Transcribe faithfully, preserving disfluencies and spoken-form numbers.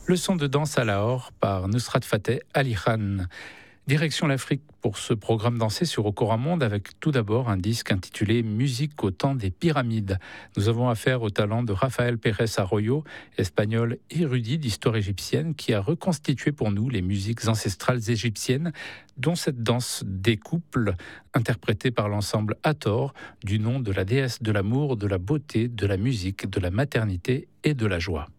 Leçon de danse à Lahore par Nusrat Fateh Ali Khan. Direction l'Afrique pour ce programme dansé sur Okora Monde avec tout d'abord un disque intitulé Musique au temps des pyramides. Nous avons affaire au talent de Rafael Pérez Arroyo, espagnol érudit d'histoire égyptienne qui a reconstitué pour nous les musiques ancestrales égyptiennes dont cette danse découple interprétée par l'ensemble Hathor du nom de la déesse de l'amour, de la beauté, de la musique, de la maternité et de la joie.